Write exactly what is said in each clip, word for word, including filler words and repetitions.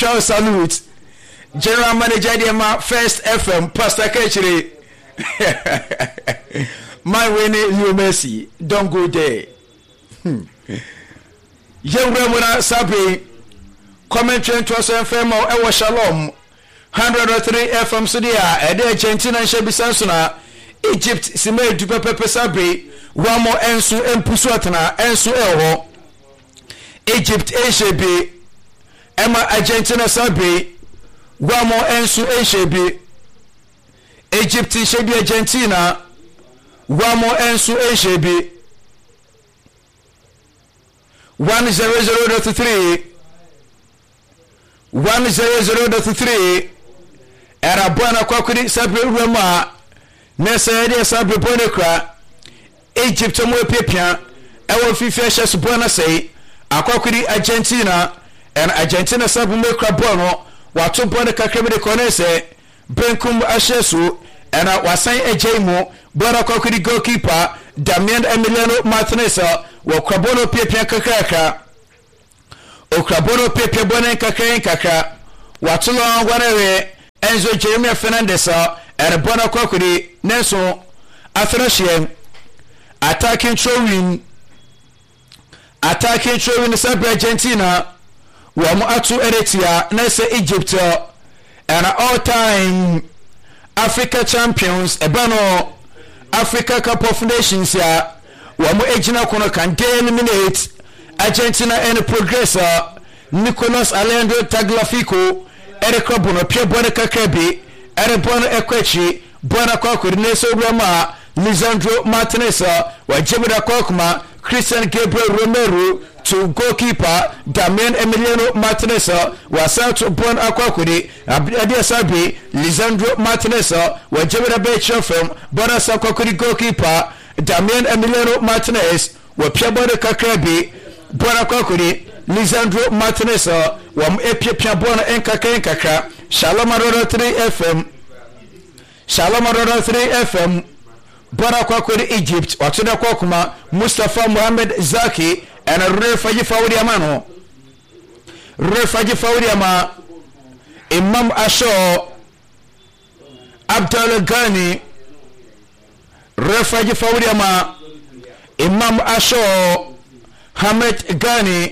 special salute General Manager Dema First F M Pastor Kechiri. My winning you mercy. Don't go there. Hmm. Young Ramona Sabi commentary to us F M or Ewa Shalom one hundred three F M Sudia and Argentina and Shebi Sansuna Egypt Sime Dupe Pepe Sabi one more Ensu Empuswatana Ensu Ewo Egypt Eshebi Emma Argentina Sabi one more Ensu Eshebi Egypt Shebi Argentina one more Ensu Eshebi one zero zero dot three one zero zero dot three era bwana kwa kudi Sabi Roma nesa yadi Sabi Bonekra Egypt mwe pepia ewa fifi ashe subwana say akwakudi Argentina and Argentina Sabi Mekra Bono watu bwana kakremide konese benkum ashesu and wasan ejaimu bwana akwakudi goalkeeper Damian Emiliano Martinez wa krabono pepia kakraka o krabono pepia bwana kakra kakra watu lo wanere Enzo Jeremiah Fernandez and bwana akwakudi Nelson Athanasian attacking throwing attacking throwing the Argentina wamu atu eretia nese Egypt and all time Africa champions ebano Africa Cup of Nations ya wamu ejina kono kan eliminate Argentina and progressor Nicolas Alejandro Tagliafico ere krabono pia bwana kakrebi ere bwana ekwechi bwana kwa coordination Roma Lisandro Martinez wa Jebeda Kokma Christian Gabriel Romero to goalkeeper Damian Emiliano Martinez wa Santo Bon Akwakudi Adia Sabi Lisandro Martinez wa Jebeda Bechofem Bona Sakwakudi goalkeeper Damian Emiliano Martinez wa Piabode Kakrebi Bona Akwakudi Lisandro Martinez wa Epia Piabona Enkaka Enkaka Shalom Aroda three F M Shalom Aroda three F M Bwana kwa kweli Egypt watuda kwa kuma Mustafa Muhammad Zaki ana refaji faudi amano refaji faudi ama Imam Asho Abdul Ghani refaji faudi ama Imam Asho Hamed Ghani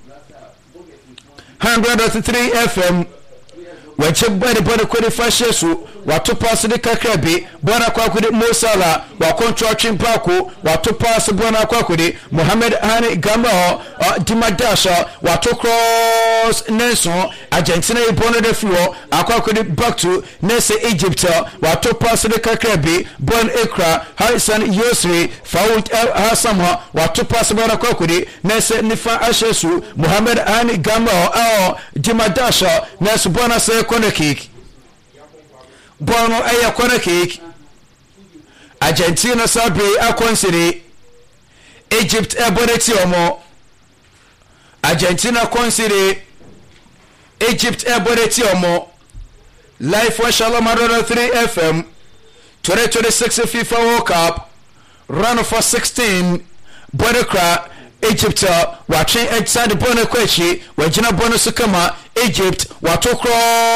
one hundred three F M wachebani bwana kweli fashesu watu pasi de kakrebi bwana kwa kudi Mosala wa control chimpaku watu pasi bwana kwa kudi Mohamed Hani Gamba uh, Dimadasha watu cross Nelson Argentina ibone de fuo akwa kudi back to nese Egypt watu pasi de kakrebi Bon Ekra Hassan Yosri Faoud El Hassamha watu pasi bwana kwa kudi nese Nifa Ashesu Mohamed Hani Gamba uh, Dimadasha nese bwana se kone kick bono aya kone kick Argentina sabi akonsiri Egypt eboneti omo Argentina konsiri Egypt eboneti omo live for Shalom one oh three F M twenty twenty-six FIFA World Cup round for sixteen Bodekra Egypt watching outside the bono kwechi wajina bono sukama Egypt watu cross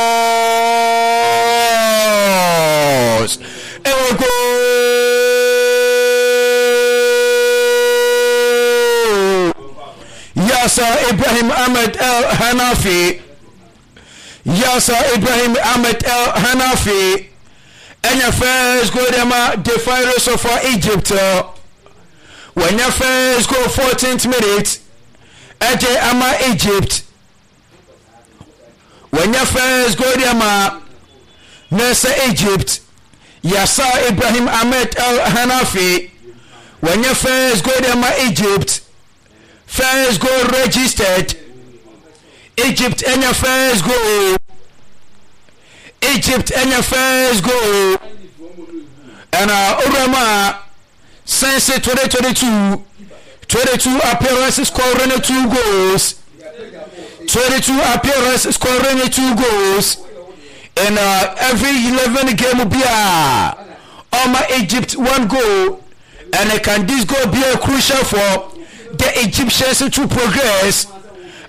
ewo go Yasa Ibrahim Ahmed El Hanafi Yasa Ibrahim Ahmed El Hanafi enya first goal dema the finals of Egypt when your first goal fourteenth minute Eje ama Egypt when your first goal dema nesa Egypt Yasa Ibrahim Ahmed El Hanafi when your first goal dema Egypt first goal registered Egypt and your first goal Egypt and your first goal and uh Urama since twenty twenty-two twenty-two appearances scoring two goals twenty-two appearances scoring two goals and uh every eleven game will be a Oma Egypt one goal and uh, can this goal be a crucial for the Egyptians to progress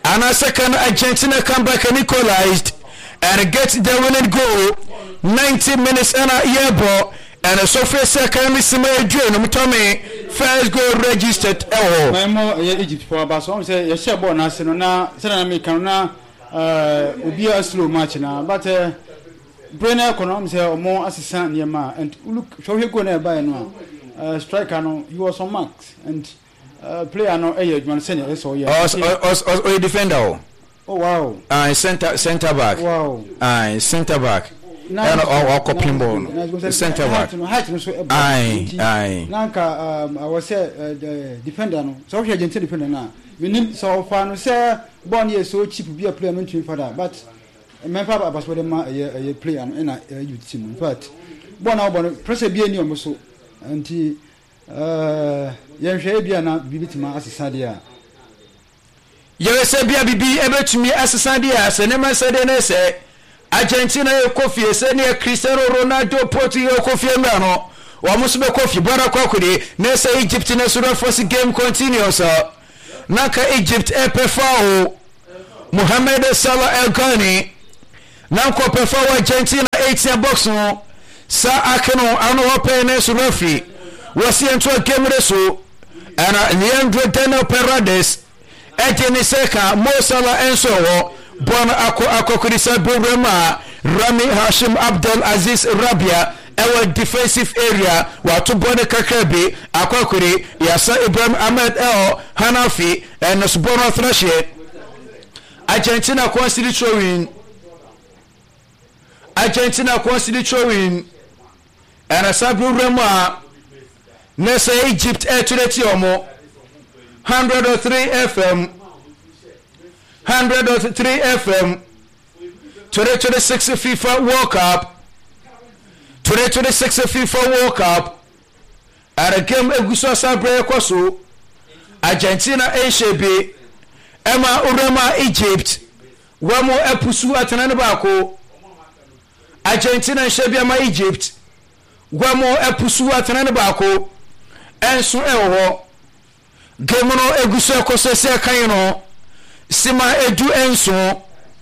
and a second Argentina come back and equalized and get the winning goal. ninety minutes and a year ball. And a software second is my dream. Tommy first goal registered. Oh, my more Egypt for about some say a share born as now. Send me can now uh will be a slow match now. But uh Brenner economics or more assistant near ma and look so he go by now. Uh striker no he was on max and uh player no age man senior so yeah. Oh, or defender. Oh wow. Ah, center center back. Wow. Ah, center back. And or copying ball. Center back. Aye, aye. Nanka, um, I was a defender. So he didn't defender now. We need so far no say born year so cheap to be a player mentioned for that. But my papa was with a player and a youth team. But born out born press a be any almost and he uh young Shabiana Bibitima as a sadia. Yeresabia Bibi ever to me as a sadia, and never said any say. Argentina Kofi senior Cristiano Ronaldo Portugal Kofi Mano wa musume Kofi bora kwa kudi nesa Egypt na sura force game continues naka Egypt epefao Mohamed Salah El Ghani nanko pefao Argentina eighteen box no sa akeno ano hope na sura free wasi ento game reso ana Leandro Daniel Paredes ejeni seka Mo Salah enso Bona ako ako kurisa Burema Rami Hashim Abdel Aziz Rabia our defensive area watu bone Kakrabi ako kuri Yasa Ibrahim Ahmed El Hanafi and Nasbono Thrashe Argentina constantly win Argentina constantly win and Asa Burema Nessa Egypt air to the Tiomo one hundred three F M one hundred three F M twenty twenty-six FIFA World Cup twenty twenty-six FIFA World Cup and a game eguso sabre kwaso Argentina Eshebe Emma Urema Egypt wamo epusu atanane baako Argentina Eshebe Emma Egypt wamo epusu atanane baako enso ewo game no eguso kwaso se kan no Sima edu enso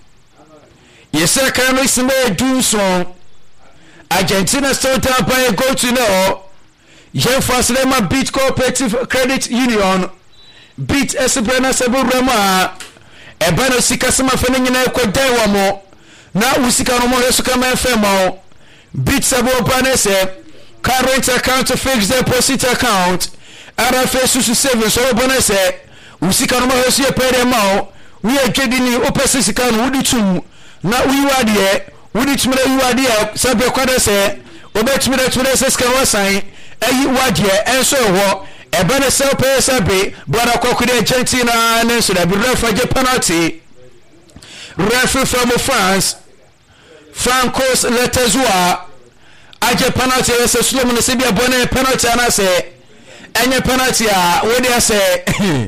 yesa kan no sima edu so Argentina still down by a goal to no Yen Faslema beat Cooperative Credit Union beat Esbrena Sabu Rema ebano sika sama fene nyina ekwadai wa mo na usika no mo yesu kama fema beat Sabu Banese current account fixed deposit account ara fesu savings so bonese usika no mo yesu e pere ma we are getting opposite sika no wudi tum na we wade wudi tumre we wade sabe kwada se obetumre tumre se sika wasan ayi wade enso ho ebane se pe sabe bora kwakude Argentina nenso da bi refa je penalty referee from France Francos Letezua aje penalty se Solomon se bia bone penalty ana se enye penalty a we dey say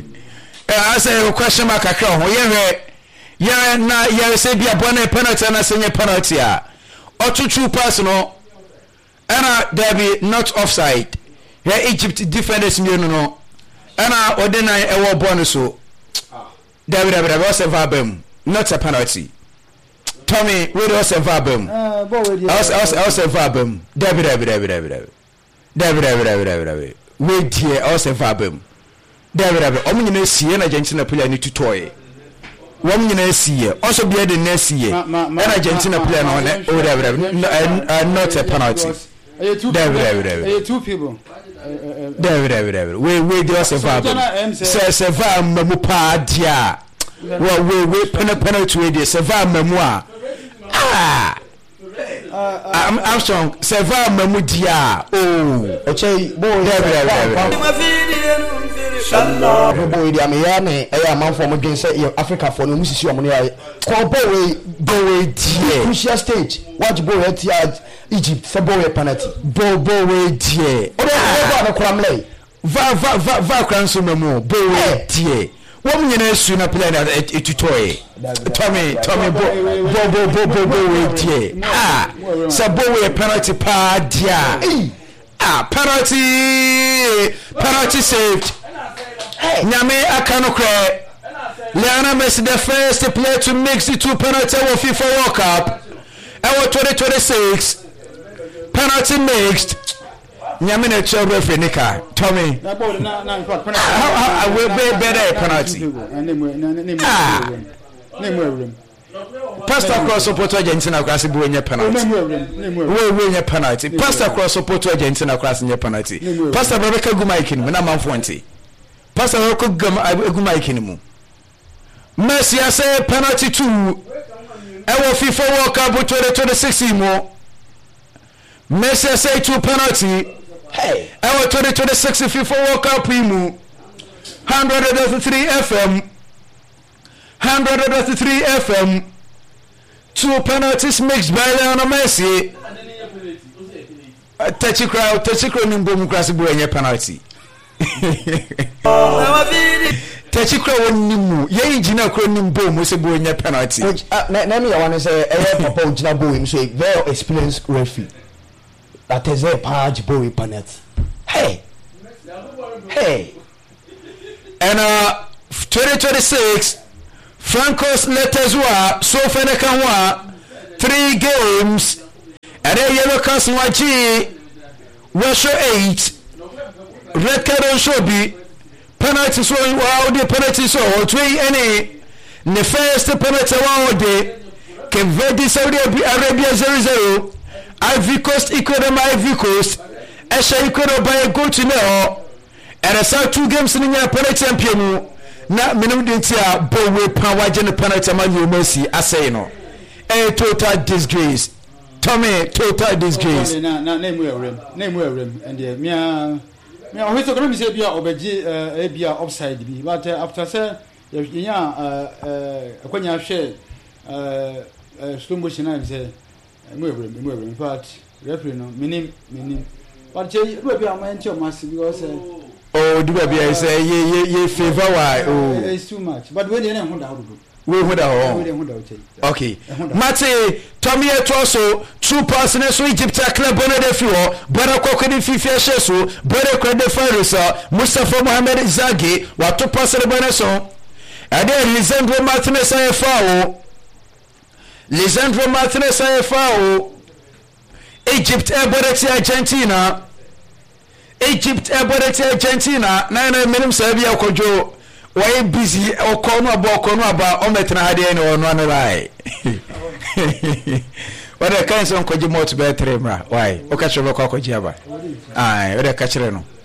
I say question mark akra ho ye ya na ya se bia bone penalty ana se enye penalty a otutu pass no ana there be not offside here Egypt defenders mi no ana odenan e wo ball so there there there was a verbum not a penalty Tommy we was a verbum uh ball we was was a verbum there there there there there there there there there we there was a verbum there there o nyina sie na Argentina player ni tutoy wo nyina sie also be the next year na Argentina player no o there there not a penalty there there there two people David, David, David. We we do us a verb. Say say verb memu pa dia. We we we pen penalty we dey say verb memu a. Ah. I'm I'm strong. Say verb memu dia. Oh. Okay, boy. David, David. Shalom. Boy, dia me ya me e ya man for mo dwen say Africa for no musisi omo ne ya. Ko boy we boy die. Crucial stage. What boy at Egypt say boy penalty. Bo bo we die. Na kramley va va va va kranso memo bo we die wo nyina su na play na etutoy Tommy Tommy bo bo bo bo bo we die ah so bo we penalty pa dia ah penalty penalty saved nyame aka no kra Lionel Messi, the first player to mix the two penalties of FIFA World Cup. Our twenty twenty-six penalty mixed. Nyamine cho referee nika. Tommy. I will be better penalty. Ah. Pastor Cross support Argentina cross buenye penalty. We we penalty. Pastor Cross support Argentina cross nye penalty. Pastor Rebecca Gumaikin na manfonti. Pastor Rebecca Gumaikin mu. Messi I say penalty two. Ewo FIFA World Cup twenty twenty-six mo. Messi I say two penalty. Hey, ewo twenty twenty-six FIFA World Cup mu. one hundred three F M. one hundred three F M. Two penalties mixed by Lionel Messi. Touchy crowd, touchy crowd nimbo cross buenye penalty. Touchy crowd nimu. Ye engineer crowd nimbo mo se buenye penalty. Na me I want to say eh papa engineer bo him say very experienced referee. That is a page boy penalty. Hey. Hey. And uh twenty twenty-six Francois Letezwa so Fenekanwa three games and a yellow card Waji Russia eight red card on Shobi penalty so wow the penalty so three any the first penalty wow de Cape Verde Saudi Arabia zero zero Ivory Coast equal them Ivory Coast Esha equal by a goal to know and a South two games in the penalty champion na minimum dintia bowe power gen penalty man you Messi asay no a total disgrace Tommy total disgrace na na name we rem name we rem and me me o heto gonna say bia obeji e bia offside bi but after say you uh uh akwanya hwe uh slow motion na say me rem me rem but referee no minim minim but je do bia am enti o mass because oh, do baby I say ye ye ye favor why oh it's too much but when you know how to we would have okay Mate Tommy Etoso two passes so Egypt club on the floor but kokodi FIFA sheso but credit Farisa Mustafa Mohamed Zagi what two passes the boneso and then Lisandro Martinez I foul Lisandro Martinez I foul Egypt ebodeti Argentina Egypt ebodeti Argentina na na menim sabi akojo why busy okono aba okono aba o metna hade ni ono an rai wada kan so koji mot be tremra why o ka chebe kwa koji aba ai wada ka chire no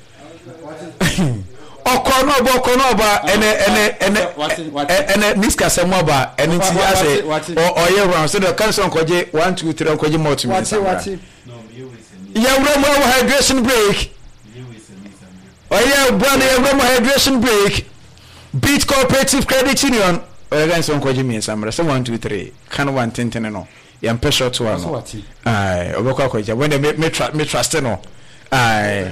okono aba okono aba ene ene ene ene niska semo aba ene ti ase o ye round so the kan so koji one two three koji mot me ya wura mo hydration break oh yeah brother ya wura mo hydration break Beat Cooperative Credit Union. Oh, again, some koji me some. So one, two, three. Can one ten ten no. Yam pressure to one. Aye, oboko koji. When they me trust me trust no. Aye.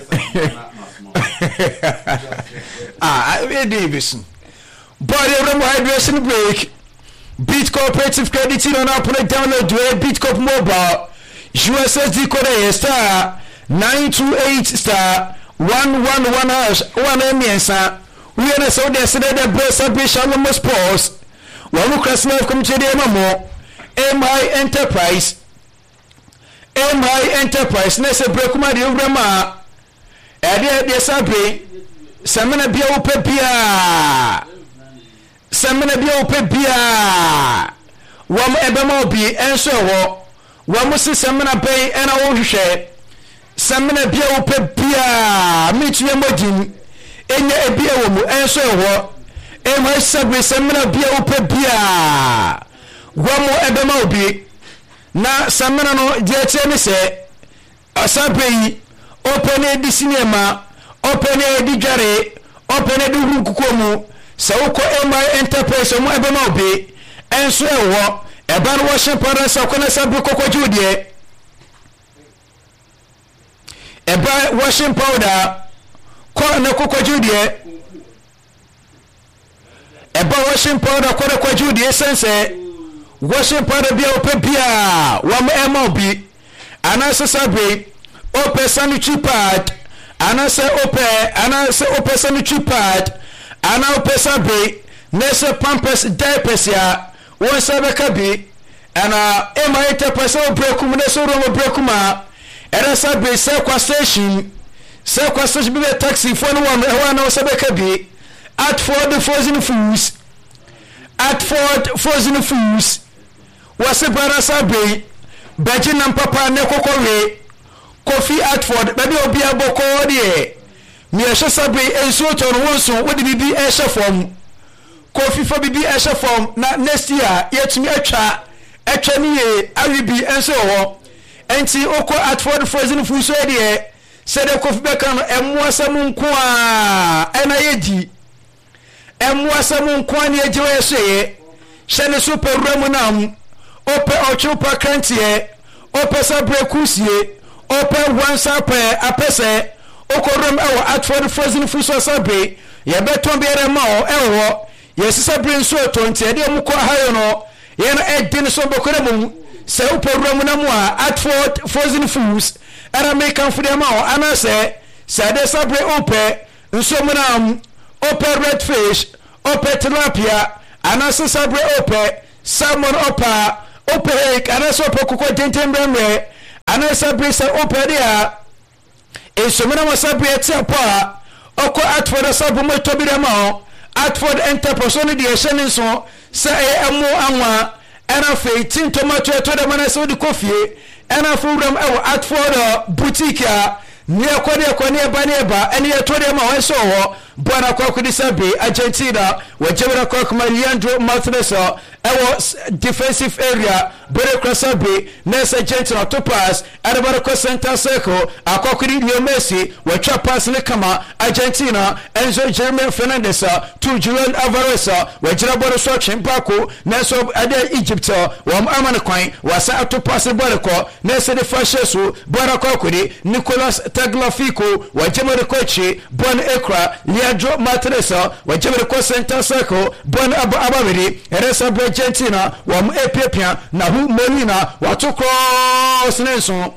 Ah, I be Davidson. Body of hydration break. Beat Cooperative Credit Union now put it download to Beat Coop mobile. U S S D code star nine two eight star one one one hash one M we are so there said the breast of Shalom Sports. One look at Smith come to the Mamo. M I Enterprise. M I Enterprise. Nessa Brekuma de Urama. Adia de Sabre. Samana Bio Pepia. Samana Bio Pepia. Wam Ebemobi and so one must Samana Bay and I won't share. Samana Bio Pepia. Meet you Modin. Enya ebia wo mu enso eho emwe sabre samina bia wo pa bia gwamo ebema obi na samina no de atie ne se asabe yi open edi sinema open edi dware open edi hukukomu se woko emwe enterprise mu ebema obi enso eho eba no wo shepara sa kona sabe kokoju de eba washing powder ko na kokoju de eba washing powder ko na kokoju de sense washing powder bia ope bia wa mo emobi anase sabe ope sanitary pad anase ope anase ope sanitary pad ana ope sabe nese pampers diapers ya won sabeka bi ana ema interpesa obrekum nese ro obrekum a era sabe se kwa station se kwa station bi taxi fo no won e na sabeka bi at Ford frozen foods at Ford frozen foods wase bara sabe baji nam papa ne kokore Kofi at Ford baby obi aboko de mi ehye sabe enso to no wonso wodi bibi ehye fom Kofi for bibi ehye fom na next year yetumi atwa atwa ni ye awibi enso ho enti oko at Ford frozen food so de se de Kofi beka no emu asam nko a ena yedi emu asam nko a ne ejiwe yeseye hye super ramu nam ope ochupa kantie ope sabre kusie ope wansa pe apese okorom ewo at Ford frozen food so sabre ye beton biere ma o ewo yes sabre nso to ntie de mu ko hayo no ye no edin so bokore mu se ope rom na mu a at Ford frozen foods era make am for dem ma o anase se de sabre ope nso mu na ope red fish ope tilapia anase sabre ope salmon opa ope anase ope kokko tentembremre anase brisa ope dia esomena masabre tiapa oko at Ford sabu mo to bi dem ma at Ford enterprise no de ehye nso se emu anwa era fe tin tomato to dem na se odi kofie era furam ewo at Ford boutique a ne ekode ekone eba ne eba ene ye to dem ma so ho bona kwa kudi sabe Argentina wajebra kwa kuma Leandro Martinez ewo defensive area bere crosabe nesa Argentina to pass at bara kwa center circle akokudi Leo Messi watcha pass le kama Argentina Enzo Jermaine Fernandez to Julian Alvarez wajira boro so chimpako nesa ade Egypt wam amane kwan wasa to pass bere ko nesa de fashesu bara kwa kudi Nicolas Tagliafico wajema kochi bon ekra Leandro Martinez wajema ko center circle bon aba ababiri eresa Argentina wam epepia na hu Molina watu cross nenso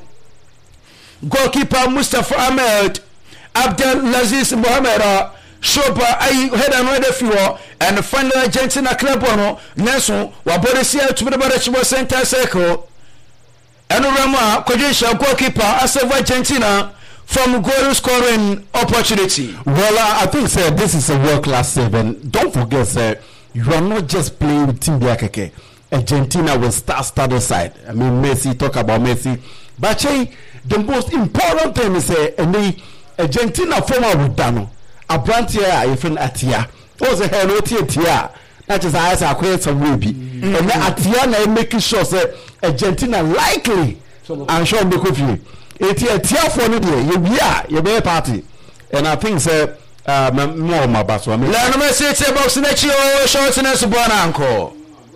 goalkeeper Mustafa Ahmed Abdelaziz Mohamed Shoba ay header no de fiwo and final Argentina club ono nenso waboresia tumbe bare chibo center circle eno rama kodisha goalkeeper aseva Argentina from goal scoring opportunity. Well, uh, I think sir, this is a world class save, and don't forget sir, you are not just playing with Team Biakeke. Argentina will start starting side. I mean, Messi, talk about Messi. But hey, the most important thing is uh, and the Argentina former with Dano. A brand here, I friend Atia. Also, hey, no Tia. That is as I create some ruby. And then Atia na making sure that Argentina likely, I'm sure they could feel. It's a tier for me, you be a you be a party. And I think sir, uh, more my boss. I mean, let me say it's about Sinechio, short and as a bon uncle.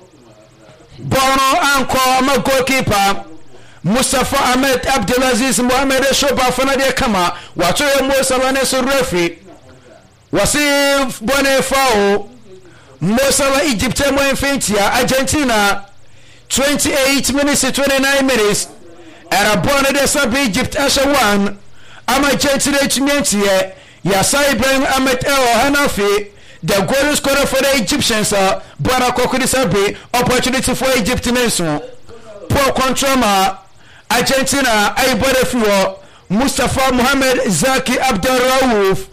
Bono anko ma goalkeeper Mustafa Ahmed Abdelaziz Mohamed Shoba Fanadia Kama wato ya Mo Salah so referee wasi bone foul Mo Salah Egypt mo infentia Argentina twenty-eight minutes to twenty-nine minutes era bone de sabe Egypt asha one ama Argentina twenty ya Sai Ibrahim Ahmed El Hanafi the goal scorer for the Egyptians are Bwana Kokudi Sabe opportunity for Egypt nation. Poor control ma Argentina aibode fuo Mustafa Mohamed Zaki Abdel Raouf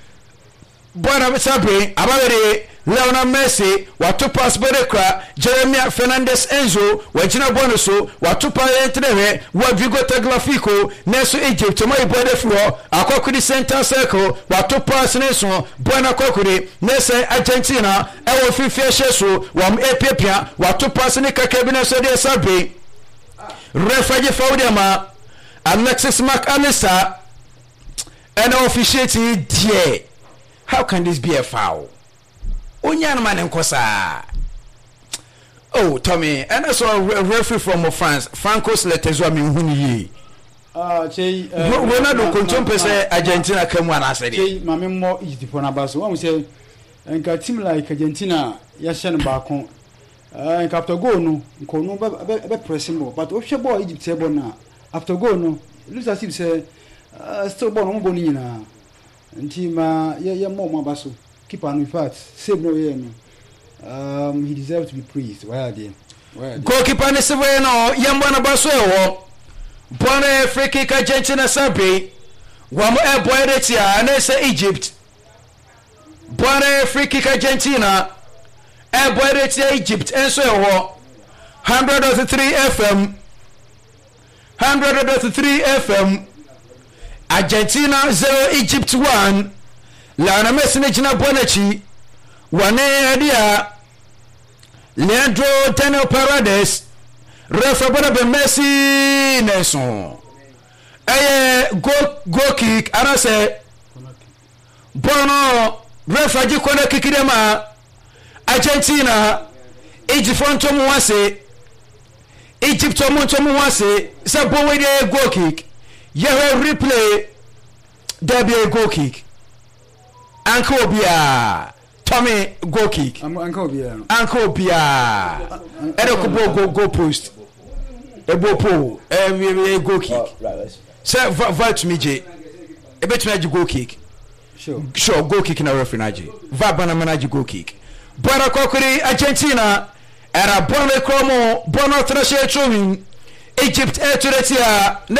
Bwana Sabe abawere Lionel Messi watu pass Bodekra Jeremiah Fernandez Enzo wajina bonuso watu pa entrewe wa Vigo Tagliafico neso Egypt mo ibode fuo akokudi center circle watu pass neso Bwana kokudi nese Argentina ewo fifia sheso wam epepia watu pass ne kakabina so de Sabe refaje faudema Alexis McAllister and officiating die. How can this be a foul? Onyan man nkosa. Oh, Tommy, and I saw a referee from France, Franco's letters were me huni. Ah, Che, we're not going to say Argentina come one as I say, my more is the Ponabaso. One say, and got team like Argentina, Yashan Bacon, and after go no, no, but pressing more. But if your boy Egypt table now, after go no, lose as if say, still born bonina, and team, yeah, more Mabaso. Keep on with that. Save no year. Um, he deserves to be praised. Why are they? Why are they? Goalkeeper ne sewe no yembo na baso ewo. Bwana free kick Argentina sabe. Wamo e boy retia na se Egypt. Bwana free kick Argentina. E boy retia Egypt enso ewo. one hundred point three F M. one hundred point three F M. Argentina zero Egypt one. Lana Messi ne jina Bonachi. Wane adia Leandro Daniel Paredes refa bona be Messi Nelson eye go go kick ara se bono refa ji kona kick dem a Argentina Egypt fonto mu wase Egypt to mu to mu wase se bo we dey go kick ye replay there be a go kick Uncle Bia Tommy go kick. Uncle Bia. Uncle Bia. Ereko go go go post. Ebo po. Eh go kick. Say va to me J. E bet me go kick. Sure. Sure go kick na referee na J. Va bana manage go kick. Bora kokori Argentina era bonne kromo bono trashe chowin Egypt e turetia